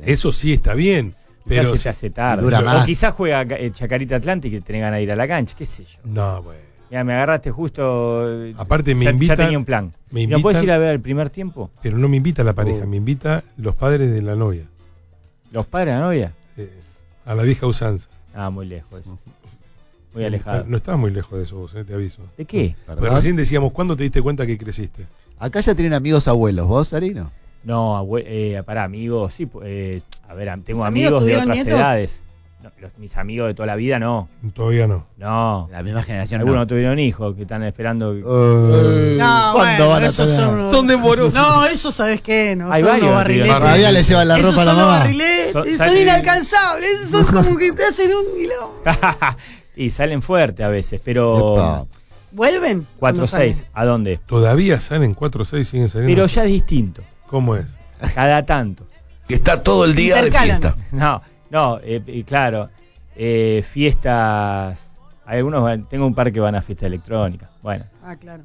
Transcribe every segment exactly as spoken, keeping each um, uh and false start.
Eso sí está bien. Pero quizás se te hace tarde. dura O más. quizás juega eh, Chacarita Atlántica y tenés ganas de ir a la cancha, qué sé yo. No, bueno. Ya me agarraste justo. Aparte me ya, invitan. ya tenía un plan. Me ¿No puedes invitan- ir a ver el primer tiempo? Pero no me invita la pareja, Uh. me invita los padres de la novia. ¿Los padres de la novia? Eh, a la vieja usanza. Ah, muy lejos eso. Muy No alejado. está- No estás muy lejos de eso vos, eh, te aviso. ¿De qué? Porque recién decíamos, ¿cuándo te diste cuenta que creciste? Acá ya tienen amigos abuelos, ¿vos, Arino? No, abue- eh, para amigos, sí. Eh, a ver, tengo ¿Tus amigos amigos de tuvieron otras nietos? edades. No, los- mis amigos de toda la vida no. Todavía no. No. La misma generación. Algunos no. tuvieron hijos que están esperando. que- Eh, No, ¿Cuándo bueno, van a esos tener? son, Son de Morón. No, eso sabes qué, no. Hay son varios unos que barriletes. Todavía le llevan la Esos ropa a la son los mamá. barriletes, Son- son, salen- inalcanzables. Esos son como que te hacen un quilombo. Y salen fuerte a veces, pero. Epa. ¿Vuelven? cuatro ¿Cuándo seis, salen? ¿a dónde? Todavía salen cuatro o seis, siguen saliendo. Pero ya es distinto. ¿Cómo es? Cada tanto. Que está todo el día de Intercalan. fiesta. No, no, eh, eh, claro. Eh, fiestas. Hay algunos, van- tengo un par que van a fiesta electrónica. Bueno, Ah, claro.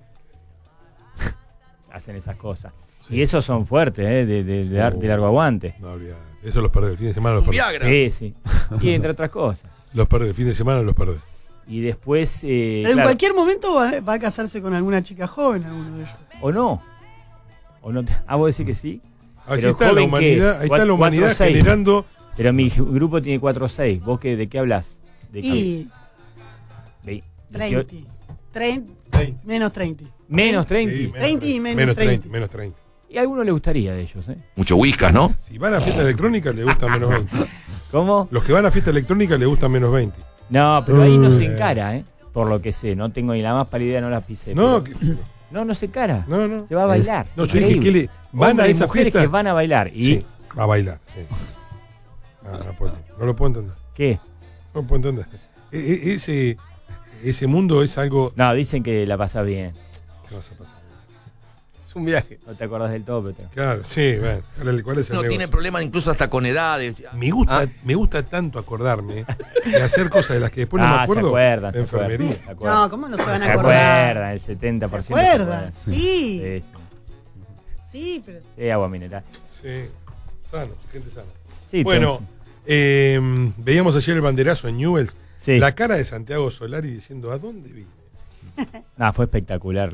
hacen esas cosas. Y esos son fuertes, ¿eh? de, de- de lar- de largo aguante. No, olvidate. Eso los perdés. El fin de semana los perdés. Viagra. Sí, sí. Y entre otras cosas. Los perdés. El fin de semana los perdés. Y después. eh, Pero en claro, cualquier momento va, va a casarse con alguna chica joven, alguno de ellos. O no. O no te- ah, vos decís que sí. Allí Pero está la joven, ¿qué humanidad, es? ahí está la Cuatro- humanidad cuatro, seis. generando. Pero mi ju- grupo tiene cuatro o seis. ¿Vos qué, de qué hablas? ¿De qué? Y De- treinta. treinta. treinta. Menos treinta. Menos treinta. Sí, treinta y menos menos treinta. treinta. Menos treinta. Y a alguno le gustaría de ellos, ¿eh? Mucho whiskas, ¿no? Si van a fiesta electrónica, les gustan menos veinte. ¿Cómo? Los que van a fiesta electrónica les gustan menos veinte. No, pero ahí no se Eh. encara, ¿eh? Por lo que sé. No tengo ni la más pálida idea, no la pisé. No, pero- que- no, no se encara. no, no. Se va a bailar. No, yo dije Increíble. que le van Hombres a y esa mujeres fiesta. que van a bailar. ¿Y Sí, a bailar, sí. Ah, no, puedo- no lo puedo entender. qué? No lo puedo entender. E- e- ese, ese mundo es algo. No, dicen que la pasás bien. ¿Qué vas a pasar? Es un viaje. No te acordás del todo, pero te- Claro, sí, bueno. ¿Cuál es- ¿Cuál es el No, negocio? tiene problemas incluso hasta con edades. Me gusta, Ah. me gusta tanto acordarme de hacer cosas de las que después no me Ah, se acuerdo. acuerdan, se de acuerdan. enfermería. Se acuerdan. No, ¿cómo no se van a Se acordar? acuerdan, el setenta por ¿Se ciento. acuerdan? Sí. Sí, sí. Sí, pero. Sí, agua mineral. Sí, sano, gente sana. Sí, Bueno, todo. eh, veíamos ayer el banderazo en Newell's. Sí. La cara de Santiago Solari diciendo, ¿a dónde vine? No, fue espectacular.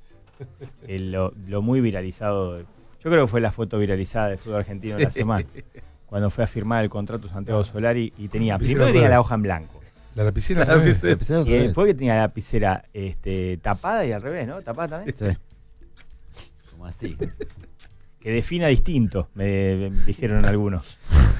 El- lo, lo muy viralizado. Yo creo que fue la foto viralizada del fútbol argentino de la semana. Cuando fue a firmar el contrato Santiago Solari y tenía. Lapicera Primero al tenía revés. la hoja en blanco. La lapicera. La al revés. lapicera. Empecé al Y revés. después que tenía la lapicera este, tapada y al revés, ¿no? Tapada también. Sí. Como así. Que defina distinto, me, me dijeron algunos.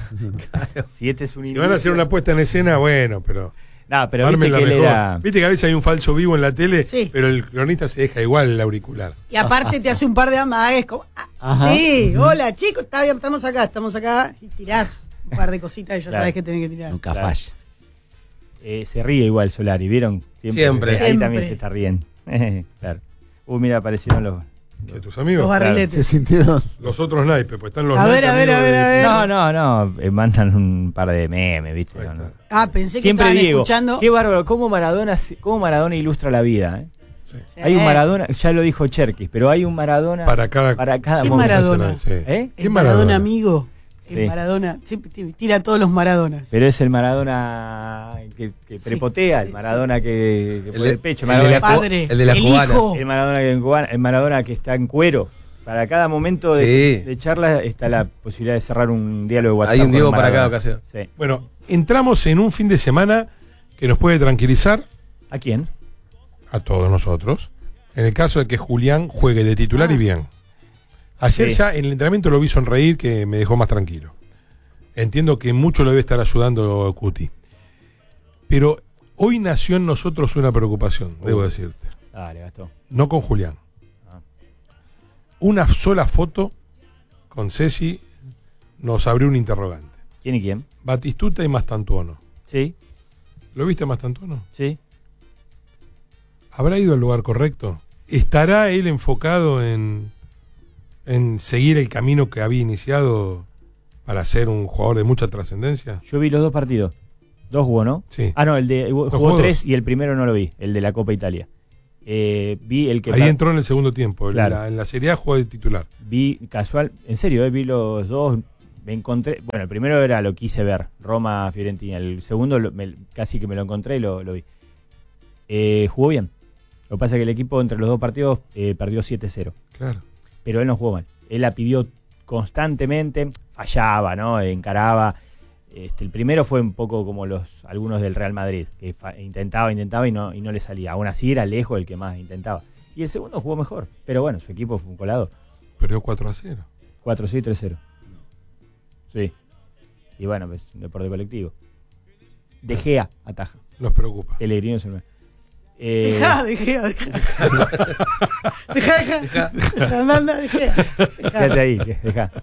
Si este es un Si van a hacer una puesta en escena, bueno, pero. No, pero viste ármenla que él mejor. era. Viste que a veces hay un falso vivo en la tele, Sí. pero el cronista se deja igual el auricular. Y aparte te hace un par de amagues como. ah, Ajá. sí, hola chicos, está bien, estamos acá, estamos acá. Y tirás un par de cositas y ya Claro. sabes que tenés que tirar. Nunca Claro. falla. Eh, se ríe igual Solari, ¿vieron? Siempre. Ahí Siempre. también se está riendo. Claro. Uy, mira, aparecieron los. De tus Los amigos. Se barriletes. sintieron. Los otros naipes, pues están los A ver, naipes a ver, a amigos ver, de- a ver. No, no, no. eh, mandan un par de memes, ¿viste? Ahí No, no. está. Ah, pensé que Siempre estaban Diego. escuchando. Qué bárbaro. ¿Cómo Maradona, se- cómo Maradona ilustra la vida? ¿eh? Sí. Sí. Hay un Maradona, ya lo dijo Cherkis, pero hay un Maradona Para cada. para cada ¿Qué momento. Maradona? Sí. ¿Eh? ¿Qué El Maradona, Maradona? amigo. El Sí. Maradona. Siempre t- tira a todos los Maradonas. Pero es el Maradona que, que Sí. prepotea, el Sí. Maradona que, que El pone de- el pecho, el Maradona- de la cu- Padre, el de las el cubanas. hijo. el Maradona que en cubana- el Maradona que está en cuero. Para cada momento de, Sí. de charla está la posibilidad de cerrar un diálogo de WhatsApp. Hay un con Diego para cada Maradona. ocasión. Sí. Bueno, entramos en un fin de semana que nos puede tranquilizar ¿A quién? a todos nosotros. En el caso de que Julián juegue de titular y bien. Ayer Sí. ya en el entrenamiento lo vi sonreír, que me dejó más tranquilo. Entiendo que mucho lo debe estar ayudando Cuti. Pero hoy nació en nosotros una preocupación, debo decirte. Dale, Gastón. No con Julián. Ah. Una sola foto con Ceci nos abrió un interrogante. ¿Quién y quién? Batistuta y Mastantuono. Sí, ¿Lo viste a Mastantuono? sí. ¿Habrá ido al lugar correcto? ¿Estará él enfocado en, en seguir el camino que había iniciado para ser un jugador de mucha trascendencia? Yo vi los dos partidos. Dos jugó, ¿no? Sí. Ah, no, el de jugó jugó tres dos. y el primero no lo vi, el de la Copa Italia. Eh, vi el que Ahí pa- entró en el segundo tiempo. En Claro. la- En la Serie A jugó de titular. vi casual, en serio, eh, vi los dos, me encontré, bueno, el primero era lo quise ver, Roma-Fiorentina, el segundo lo, me, casi que me lo encontré y lo, lo vi. Eh, jugó bien. Lo que pasa es que el equipo entre los dos partidos eh, perdió siete cero. Claro. Pero él no jugó mal. Él la pidió constantemente, fallaba, ¿no? Encaraba. Este, el primero fue un poco como los algunos del Real Madrid, que fa- intentaba, intentaba y no, y no le salía. Aún así era lejos el que más intentaba. Y el segundo jugó mejor. Pero bueno, su equipo fue un colador. Perdió cuatro a cero. cuatro seis tres cero. Sí. Y bueno, pues deporte colectivo. De Gea ataja. Nos preocupa. Pellegrino se me... Eh, Dejá, dejá, dejá. Dejá, dejá. Dejá, no, no, dejá. Dejá. quédate ahí, que- dejá.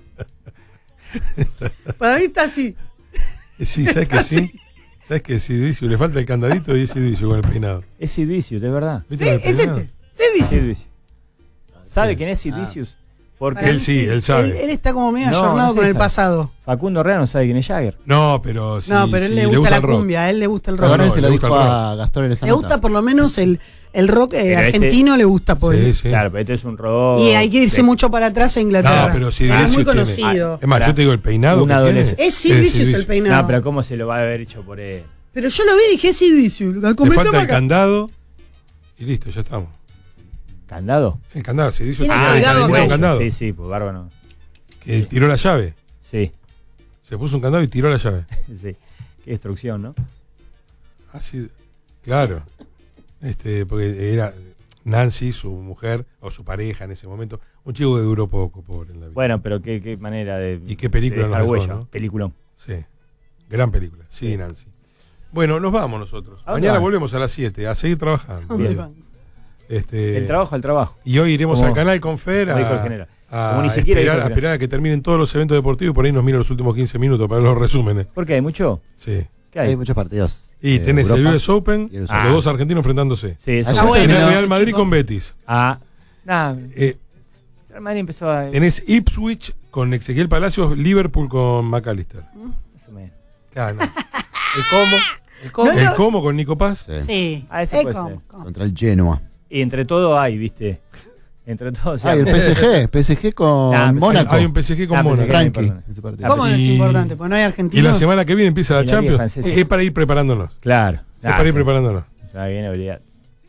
Para mí está así. Sí, ¿sabes que sí? ¿Sabes que es Idricio? Le falta el candadito y es Idricio con el peinado. Es Sid Vicious, de verdad. ¿Viste Sí, con el es peinado? este. Sí, Sid Vicious. Vicious. ¿Sabe Sí. quién es Sid Vicious? Porque Para Él mí sí, él sabe. Él, él está como medio No, ayornado no sé con el sabe. pasado. Facundo Herrera no sabe quién es Jagger. No, pero sí. no, pero él sí, le gusta la el rock. cumbia, a él le gusta el rock. Ahora no, se le lo gusta dijo el a Gastón en esa Le nota. gusta por lo menos el, el rock eh, Pero este- argentino, le gusta por Sí, él. sí. Claro, pero este es un rock. Y hay que irse de- mucho para atrás a Inglaterra. No, pero sí, Él es Vicious muy tiene- conocido. Es más, yo te digo el peinado. Un que tiene. adolescente. Es Sid Sid Vicious el Vicious. peinado. No, pero ¿cómo se lo va a haber hecho por él? Pero yo lo vi y dije Sid Vicious. Le falta el candado y listo, ya estamos. ¿Candado? El candado, sí, Idricio Tiene tenía colgado un cuello. candado. Sí, sí, pues bárbaro. Que tiró la llave. Sí, Se puso un candado y tiró la llave. sí. Qué destrucción, ¿no? Así, claro. Este, porque era Nancy, su mujer, o su pareja en ese momento. Un chico que duró poco, pobre en la vida. Bueno, pero qué, qué manera de. ¿Y qué película de dejar nos dejó, huella. no? Peliculón. Sí. Gran película. Sí, Nancy. Bueno, nos vamos nosotros. ¿A dónde Mañana van? volvemos a las siete a seguir trabajando. ¿Dónde Bien. van? Este, El trabajo al trabajo. Y hoy iremos Como- al canal con Fer como dijo el a, general. a Como ni siquiera dijo esperar, el a general. esperar a que terminen todos los eventos deportivos y por ahí nos mira los últimos quince minutos para los resúmenes. ¿Por qué? ¿Hay mucho? Sí. ¿Qué hay? Hay muchos partidos. Y de tenés Europa. el U S Open, Y el U S los Open. dos argentinos enfrentándose. Sí, eso. Ah, Tenés bueno, el no, Real Madrid chico. con Betis. Ah, nada. Eh, Real Madrid empezó a. tenés Ipswich con Ezequiel Palacios, Liverpool con McAllister. Más o menos. Claro, no. El Como. El Como. El Como con Nico Paz. Sí. Sí. Ah, ese Eh, puede ¿cómo? ser. ¿Cómo? Contra el Genoa. Y entre todo hay, ¿viste? Entre todos. Ah, y el P S G. P S G con Nah, pero Mónaco. Hay un P S G con Ah, P S G. Mónaco. Tranqui. Importante. Ese partido. ¿Cómo no es Y- importante? Porque no hay Y argentinos. la semana que viene empieza la Y la Liga Champions. Francesa. Es, es para ir preparándonos. Claro. Es para ir preparándonos. Ya viene, olvidate.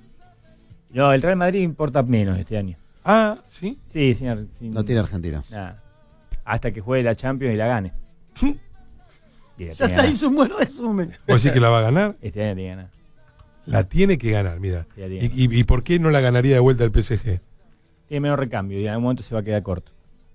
No, el Real Madrid importa menos este año. Ah, ¿sí? Sí, señor. sin- No tiene argentinos. Nada. Hasta que juegue la Champions y la gane. Y la Ya tiene está, que hizo un buen resumen. ¿Vos decís que la va a ganar? ganar. Este año tiene que ganar. La tiene que ganar, mira. Sí, la tiene ¿Y, que y, y por qué no la ganaría de vuelta el P S G? Tiene menos recambio y en algún momento se va a quedar corto.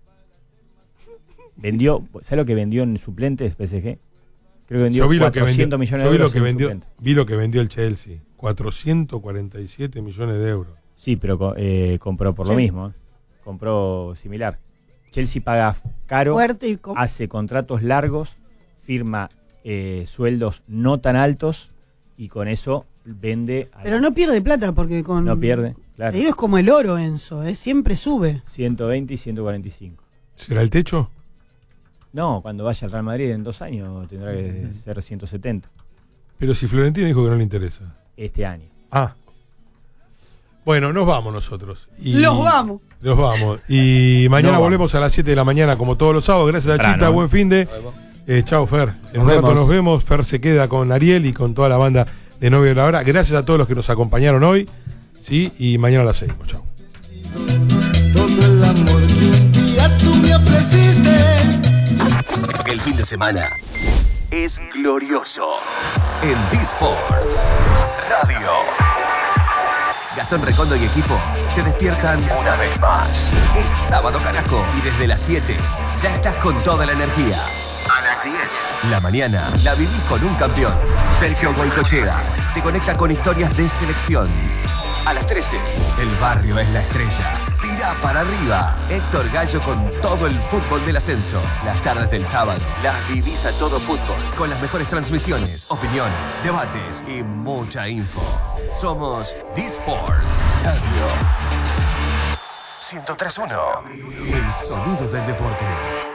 Vendió, ¿sabes lo que vendió en suplentes P S G? Creo que vendió Yo vi lo que cuatrocientos vendió, millones yo de vi lo euros que en vendió, suplentes. vi lo que vendió el Chelsea. cuatrocientos cuarenta y siete millones de euros. Sí, pero co- eh, compró por lo Sí. mismo. ¿eh? Compró similar. Chelsea paga caro, Fuerte y com- hace contratos largos, firma eh, sueldos no tan altos y con eso vende. a Pero la- no pierde plata porque con. no pierde, claro. Te digo, es como el oro, Enzo. ¿eh? Siempre sube. ciento veinte y ciento cuarenta y cinco. ¿Será el techo? No, cuando vaya al Real Madrid en dos años tendrá que ser ciento setenta. Pero si Florentino dijo que no le interesa. Este año. Ah. Bueno, nos vamos nosotros. Y Los vamos. Nos vamos. Y mañana Nos volvemos a las siete de la mañana, como todos los sábados. Gracias a Temprano, Chita, ¿eh? buen fin de. Eh, chao, Fer. En Nos un rato vemos. nos vemos. Fer se queda con Ariel y con toda la banda de Novio de la Hora. Gracias a todos los que nos acompañaron hoy. ¿Sí? Y mañana a las seguimos. Chao. Todo el amor que un día tú me ofreciste. El fin de semana es glorioso en D-Sports Radio. Gastón Recondo y equipo te despiertan una vez más. Es sábado, carajo, y desde las siete ya estás con toda la energía. A las diez, la mañana la vivís con un campeón. Sergio Goicochea te conecta con historias de selección. A las trece, el barrio es la estrella. Tira para arriba. Héctor Gallo con todo el fútbol del ascenso. Las tardes del sábado las vivís a todo fútbol. Con las mejores transmisiones, opiniones, debates y mucha info. Somos D-Sports Radio. ciento tres punto uno. El sonido del deporte.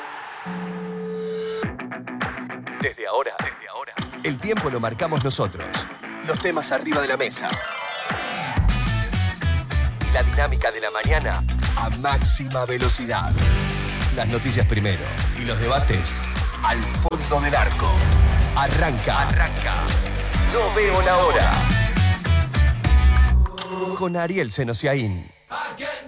Desde ahora, desde ahora, el tiempo lo marcamos nosotros. Los temas arriba de la mesa. Y la dinámica de la mañana a máxima velocidad. Las noticias primero y los debates al fondo del arco. Arranca. Arranca. No veo la hora. Con Ariel Senosiaín.